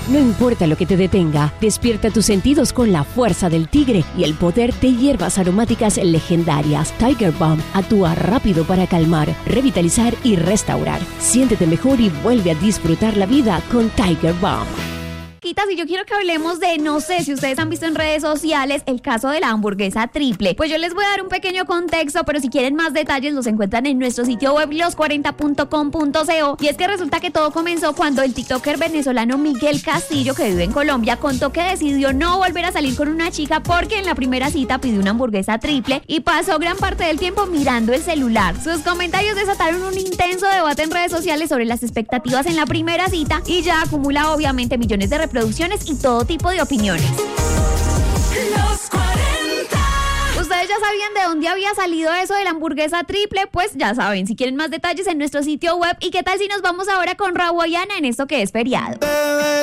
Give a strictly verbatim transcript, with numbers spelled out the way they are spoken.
No importa lo que te detenga, despierta tus sentidos con la fuerza del tigre y el poder de hierbas aromáticas legendarias. Tiger Balm actúa rápido para calmar, revitalizar y restaurar. Siéntete mejor y vuelve a disfrutar la vida con Tiger Balm. Y yo quiero que hablemos de, no sé si ustedes han visto en redes sociales el caso de la hamburguesa triple. Pues yo les voy a dar un pequeño contexto, pero si quieren más detalles los encuentran en nuestro sitio web los cuarenta punto com punto co. Y es que resulta que todo comenzó cuando el tiktoker venezolano Miguel Castillo, que vive en Colombia, contó que decidió no volver a salir con una chica porque en la primera cita pidió una hamburguesa triple y pasó gran parte del tiempo mirando el celular. Sus comentarios desataron un intenso debate en redes sociales sobre las expectativas en la primera cita y ya acumula obviamente millones de reproducciones y todo tipo de opiniones. Los cuarenta. ¿Ustedes ya sabían de dónde había salido eso de la hamburguesa triple? Pues ya saben, si quieren más detalles en nuestro sitio web. ¿Y qué tal si nos vamos ahora con Rawayana en esto que es feriado?